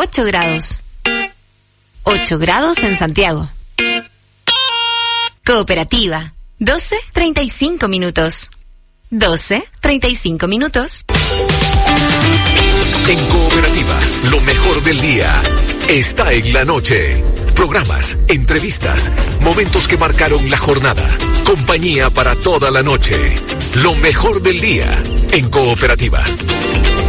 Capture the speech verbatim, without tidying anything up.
ocho grados. ocho grados en Santiago. Cooperativa, doce treinta y cinco minutos. doce treinta y cinco minutos. En Cooperativa, lo mejor del día está en la noche. Programas, entrevistas, momentos que marcaron la jornada. Compañía para toda la noche. Lo mejor del día en Cooperativa.